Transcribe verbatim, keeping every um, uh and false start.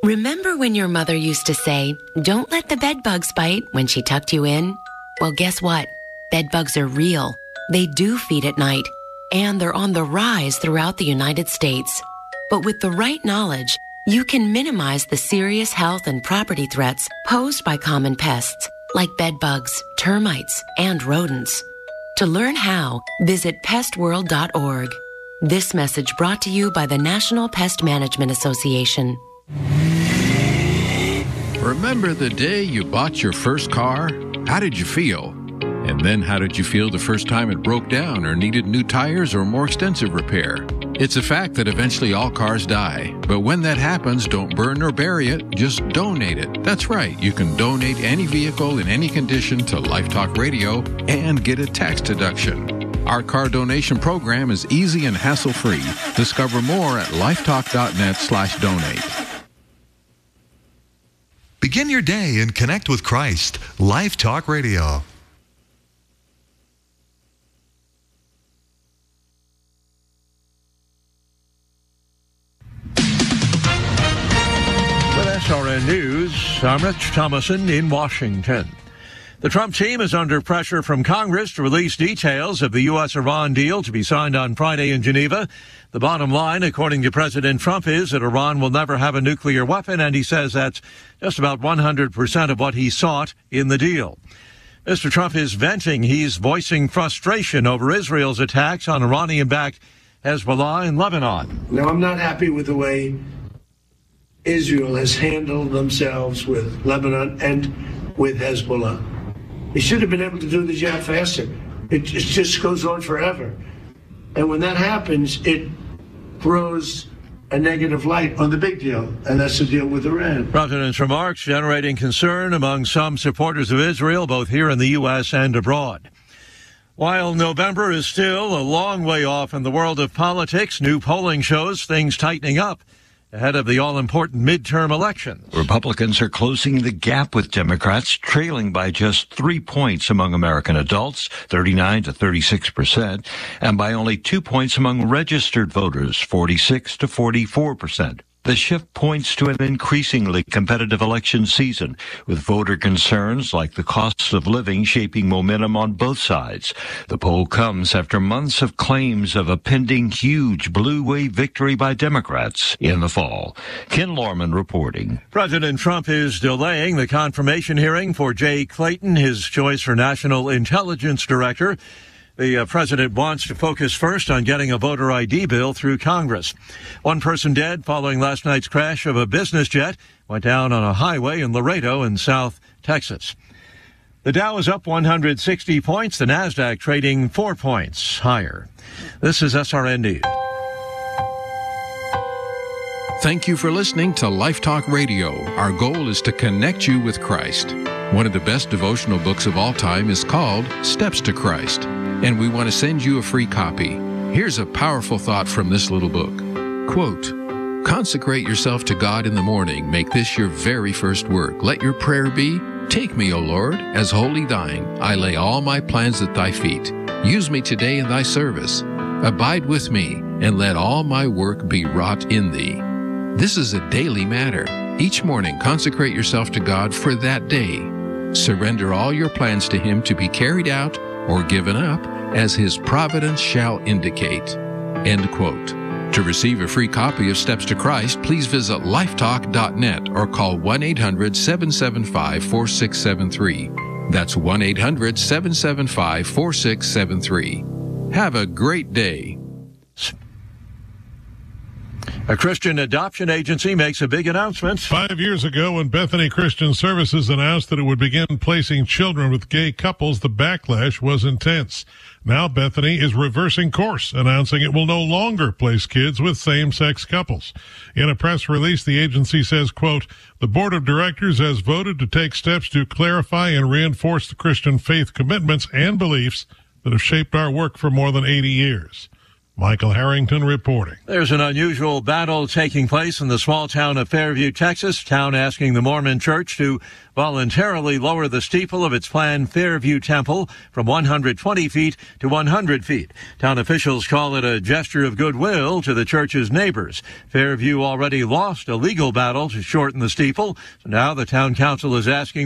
Remember when your mother used to say, "Don't let the bed bugs bite," when she tucked you in? Well, guess what? Bed bugs are real. They do feed at night, and they're on the rise throughout the United States. But with the right knowledge, you can minimize the serious health and property threats posed by common pests like bed bugs, termites, and rodents. To learn how, visit pest world dot org. This message brought to you by the National Pest Management Association. Remember the day you bought your first car? How did you feel? And then how did you feel the first time it broke down or needed new tires or more extensive repair? It's a fact that eventually all cars die. But when that happens, don't burn or bury it, just donate it. That's right, you can donate any vehicle in any condition to Life Talk Radio and get a tax deduction. Our car donation program is easy and hassle-free. Discover more at lifetalk.net slash donate. Begin your day and connect with Christ. Life Talk Radio. With S R N News, I'm Rich Thomason in Washington. The Trump team is under pressure from Congress to release details of the U S Iran deal to be signed on Friday in Geneva. The bottom line, according to President Trump, is that Iran will never have a nuclear weapon, and he says that's just about one hundred percent of what he sought in the deal. Mister Trump is venting. He's voicing frustration over Israel's attacks on Iranian-backed Hezbollah in Lebanon. Now, I'm not happy with the way Israel has handled themselves with Lebanon and with Hezbollah. They should have been able to do the job faster. It, it just goes on forever. And when that happens, it throws a negative light on the big deal, and that's the deal with Iran. President's remarks generating concern among some supporters of Israel, both here in the U S and abroad. While November is still a long way off in the world of politics, new polling shows things tightening up ahead of the all-important midterm elections. Republicans are closing the gap with Democrats, trailing by just three points among American adults, thirty-nine to thirty-six percent, and by only two points among registered voters, forty-six to forty-four percent. The shift points to an increasingly competitive election season, with voter concerns like the cost of living shaping momentum on both sides. The poll comes after months of claims of a pending huge blue wave victory by Democrats in the fall. Ken Lorman reporting. President Trump is delaying the confirmation hearing for Jay Clayton, his choice for National Intelligence Director. The uh, president wants to focus first on getting a voter I D bill through Congress. One person dead following last night's crash of a business jet went down on a highway in Laredo in South Texas. The Dow is up one hundred sixty points, the Nasdaq trading four points higher. This is S R N News. Thank you for listening to Life Talk Radio. Our goal is to connect you with Christ. One of the best devotional books of all time is called Steps to Christ, and we want to send you a free copy. Here's a powerful thought from this little book. Quote, "Consecrate yourself to God in the morning. Make this your very first work. Let your prayer be, take me, O Lord, as wholly thine. I lay all my plans at thy feet. Use me today in thy service. Abide with me, and let all my work be wrought in thee." This is a daily matter. Each morning, consecrate yourself to God for that day. Surrender all your plans to Him to be carried out or given up as His providence shall indicate. End quote. To receive a free copy of Steps to Christ, please visit lifetalk dot net or call one eight hundred seven seven five four six seven three. That's one eight hundred seven seven five four six seven three. Have a great day. A Christian adoption agency makes a big announcement. Five years ago, when Bethany Christian Services announced that it would begin placing children with gay couples, the backlash was intense. Now Bethany is reversing course, announcing it will no longer place kids with same-sex couples. In a press release, the agency says, quote, "The board of directors has voted to take steps to clarify and reinforce the Christian faith commitments and beliefs that have shaped our work for more than eighty years. Michael Harrington reporting. There's an unusual battle taking place in the small town of Fairview, Texas. Town asking the Mormon Church to voluntarily lower the steeple of its planned Fairview Temple from one hundred twenty feet to one hundred feet. Town officials call it a gesture of goodwill to the church's neighbors. Fairview already lost a legal battle to shorten the steeple, so now the town council is asking